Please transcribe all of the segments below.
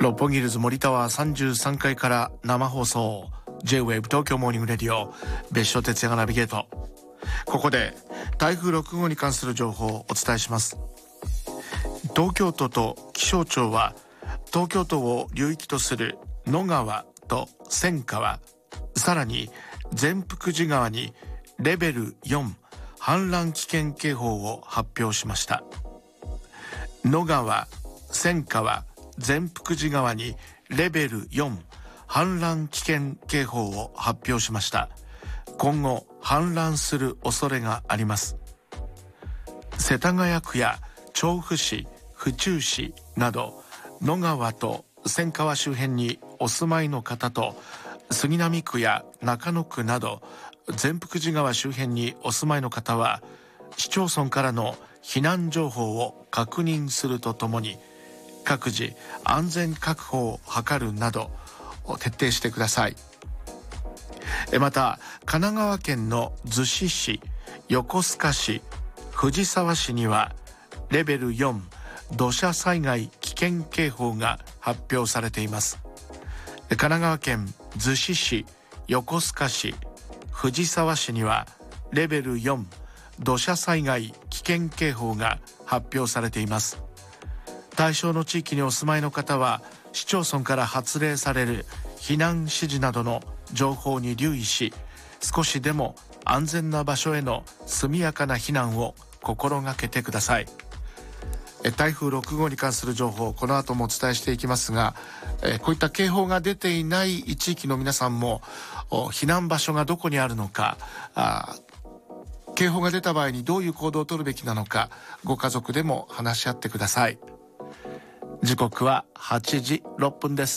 六本木ヒルズ森タワー33階から生放送 J-WAVE 東京モーニングレディオ、別所哲也がナビゲート。ここで台風6号に関する情報をお伝えします。東京都と気象庁は東京都を流域とする野川と千川、さらに善福寺川にレベル4氾濫危険警報を発表しました。野川、千川、善福寺川にレベル4氾濫危険警報を発表しました。今後氾濫する恐れがあります。世田谷区や調布市、府中市など野川と千川周辺にお住まいの方と、杉並区や中野区など善福寺川周辺にお住まいの方は、市町村からの避難情報を確認するとともに、各自安全確保を図るなど徹底してください。また神奈川県の逗子市、横須賀市、藤沢市にはレベル4土砂災害危険警報が発表されています。神奈川県逗子市、横須賀市、藤沢市にはレベル4土砂災害危険警報が発表されています。対象の地域にお住まいの方は、市町村から発令される避難指示などの情報に留意し、少しでも安全な場所への速やかな避難を心がけてください。台風6号に関する情報、この後もお伝えしていきますが、こういった警報が出ていない地域の皆さんも、避難場所がどこにあるのか、警報が出た場合にどういう行動を取るべきなのか、ご家族でも話し合ってください。時刻は8時6分です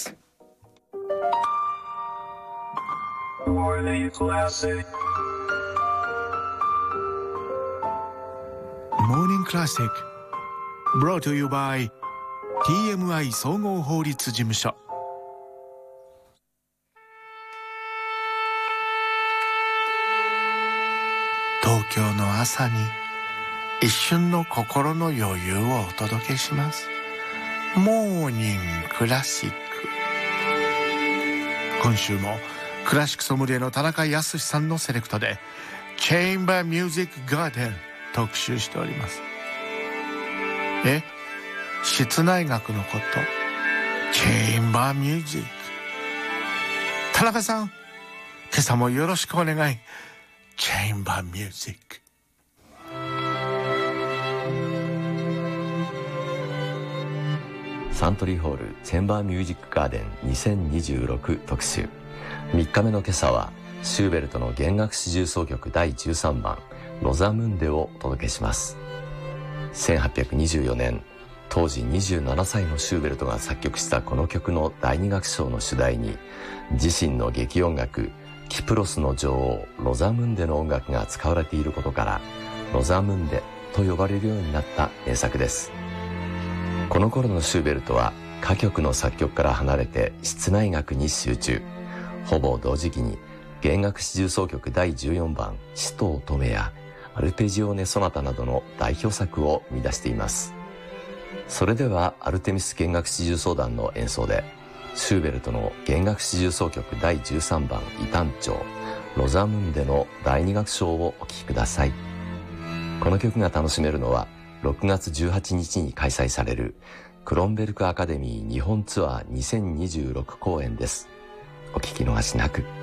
。Morning Classic Brought to you by TMI 総合法律事務所。東京の朝に一瞬の心の余裕をお届けします。モーニングクラシック。今週もクラシックソムリエの田中康さんのセレクトでチェンバーミュージックガーデン特集しております。室内楽のこと、チェンバーミュージック。田中さん、今朝もよろしくお願い。チェンバーミュージック。 サントリーホールチェンバーミュージックガーデン2026特集。3日目の今朝はシューベルトの弦楽四重奏曲第13番ロザムンデをお届けします。1824年、当時27歳のシューベルトが作曲したこの曲の第2楽章の主題に、自身の劇音楽キプロスの女王ロザムンデの音楽が使われていることから、ロザムンデと呼ばれるようになった名作です。この頃のシューベルトは歌曲の作曲から離れて室内楽に集中。ほぼ同時期に弦楽四重奏曲第14番使徒乙女やアルペジオーネソナタなどの代表作を生み出しています。それではアルテミス弦楽四重奏団の演奏でシューベルトの弦楽四重奏曲第13番異端調ロザムンデの第2楽章をお聴きください。この曲が楽しめるのは6月18日に開催されるクロンベルクアカデミー日本ツアー2026公演です。お聞き逃しなく。